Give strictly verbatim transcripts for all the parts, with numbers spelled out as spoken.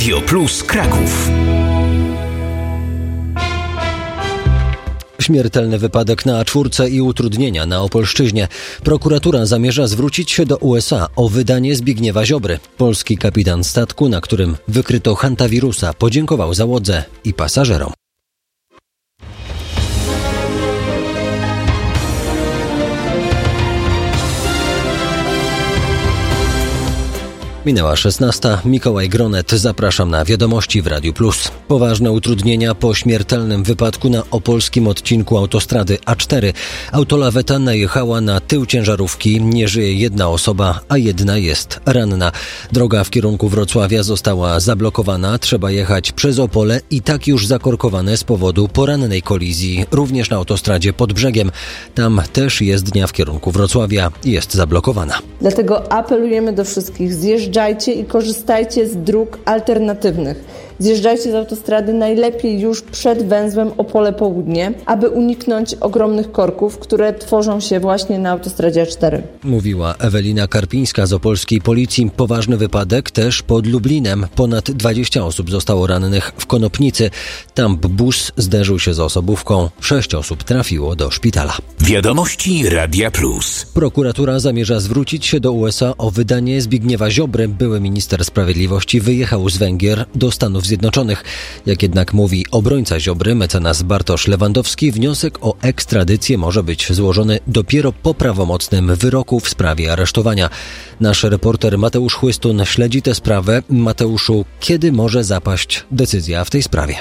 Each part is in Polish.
Radio Plus Kraków. Śmiertelny wypadek na A cztery i utrudnienia na Opolszczyźnie. Prokuratura zamierza zwrócić się do U S A o wydanie Zbigniewa Ziobry. Polski kapitan statku, na którym wykryto hantawirusa, podziękował załodze i pasażerom. Minęła szesnasta. Mikołaj Gronet. Zapraszam na wiadomości w Radiu Plus. Poważne utrudnienia po śmiertelnym wypadku na opolskim odcinku autostrady A cztery. Autolaweta najechała na tył ciężarówki. Nie żyje jedna osoba, a jedna jest ranna. Droga w kierunku Wrocławia została zablokowana. Trzeba jechać przez Opole i tak już zakorkowane z powodu porannej kolizji. Również na autostradzie pod brzegiem. Tam też jezdnia w kierunku Wrocławia jest zablokowana. Dlatego apelujemy do wszystkich. Zjeżdżajcie i korzystajcie z dróg alternatywnych. Zjeżdżajcie z autostrady najlepiej już przed węzłem Opole Południe, aby uniknąć ogromnych korków, które tworzą się właśnie na autostradzie A cztery. Mówiła Ewelina Karpińska z opolskiej policji. Poważny wypadek też pod Lublinem. Ponad dwadzieścia osób zostało rannych w Konopnicy. Tam bus zderzył się z osobówką. Sześć osób trafiło do szpitala. Wiadomości Radia Plus. Prokuratura zamierza zwrócić się do U S A o wydanie Zbigniewa Ziobry. Były minister sprawiedliwości wyjechał z Węgier do Stanów Zjednoczonych. Jak jednak mówi obrońca Ziobry, mecenas Bartosz Lewandowski, wniosek o ekstradycję może być złożony dopiero po prawomocnym wyroku w sprawie aresztowania. Nasz reporter Mateusz Chłystun śledzi tę sprawę. Mateuszu, kiedy może zapaść decyzja w tej sprawie?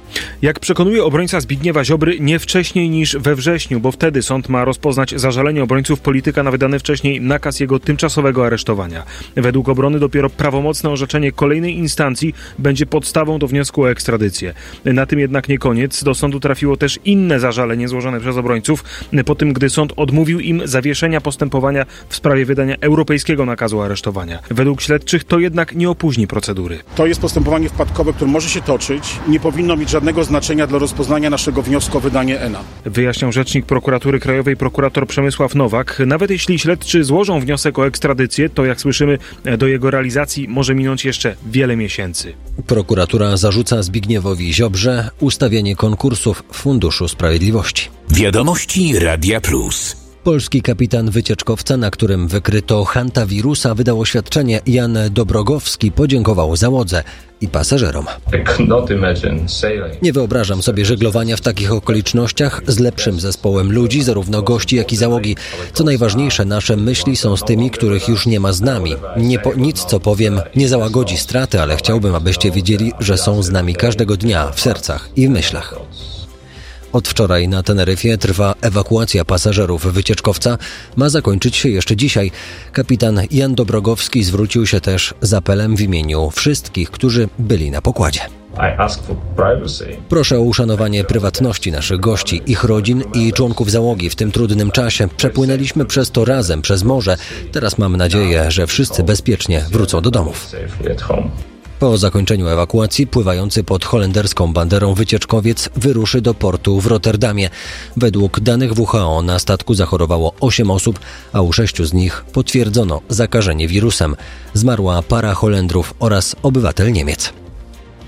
Jak przekonuje obrońca Zbigniewa Ziobry, nie wcześniej niż we wrześniu, bo wtedy sąd ma rozpoznać zażalenie obrońców polityka na wydany wcześniej nakaz jego tymczasowego aresztowania. Według obrony dopiero prawomocne orzeczenie kolejnej instancji będzie podstawą do wniosku o ekstradycję. Na tym jednak nie koniec. Do sądu trafiło też inne zażalenie złożone przez obrońców, po tym gdy sąd odmówił im zawieszenia postępowania w sprawie wydania europejskiego nakazu aresztowania. Według śledczych to jednak nie opóźni procedury. To jest postępowanie wpadkowe, które może się toczyć. Nie powinno mieć żadnego znaczenia dla rozpoznania naszego wniosku o wydanie E N A. Wyjaśniał rzecznik Prokuratury Krajowej prokurator Przemysław Nowak. Nawet jeśli śledczy złożą wniosek o ekstradycję, to jak słyszymy, do jego realizacji może minąć jeszcze wiele miesięcy. Prokuratura zarzuca Zbigniewowi Ziobrze ustawienie konkursów w Funduszu Sprawiedliwości. Wiadomości Radia Plus. Polski kapitan wycieczkowca, na którym wykryto hantawirusa, wydał oświadczenie. Jan Dobrogowski podziękował załodze i pasażerom. Nie wyobrażam sobie żeglowania w takich okolicznościach z lepszym zespołem ludzi, zarówno gości, jak i załogi. Co najważniejsze, nasze myśli są z tymi, których już nie ma z nami. Nie po, nic, co powiem, nie załagodzi straty, ale chciałbym, abyście wiedzieli, że są z nami każdego dnia w sercach i w myślach. Od wczoraj na Teneryfie trwa ewakuacja pasażerów wycieczkowca. Ma zakończyć się jeszcze dzisiaj. Kapitan Jan Dobrogowski zwrócił się też z apelem w imieniu wszystkich, którzy byli na pokładzie. Proszę o uszanowanie prywatności naszych gości, ich rodzin i członków załogi w tym trudnym czasie. Przepłynęliśmy przez to razem, przez morze. Teraz mam nadzieję, że wszyscy bezpiecznie wrócą do domów. Po zakończeniu ewakuacji pływający pod holenderską banderą wycieczkowiec wyruszy do portu w Rotterdamie. Według danych W H O na statku zachorowało osiem osób, a u sześciu z nich potwierdzono zakażenie wirusem. Zmarła para Holendrów oraz obywatel Niemiec.